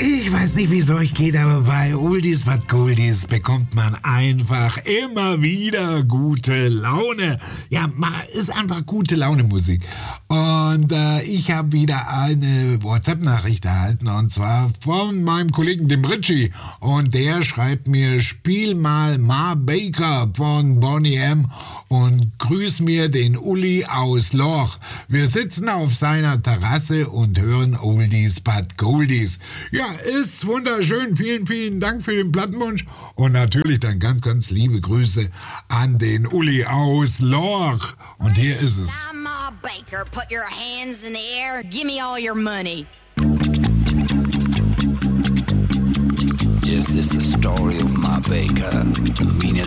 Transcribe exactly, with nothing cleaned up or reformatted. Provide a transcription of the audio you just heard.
Ich weiß nicht, wie es euch geht, aber bei Oldies but Goldies bekommt man einfach immer wieder gute Laune. Ja, ist einfach gute Laune Musik. Und äh, ich habe wieder eine WhatsApp-Nachricht erhalten, und zwar von meinem Kollegen, dem Richie. Und der schreibt mir, spiel mal Ma Baker von Boney M. und grüß mir den Uli aus Loch. Wir sitzen auf seiner Terrasse und hören Oldies but Goldies. Ja, ist wunderschön. Vielen, vielen Dank für den Plattenwunsch. Und natürlich dann ganz, ganz liebe Grüße an den Uli aus Loch. Und hier ist es. I'm Ma Baker. Put your hands in the air. Give me all your money. This is the story of Ma Baker.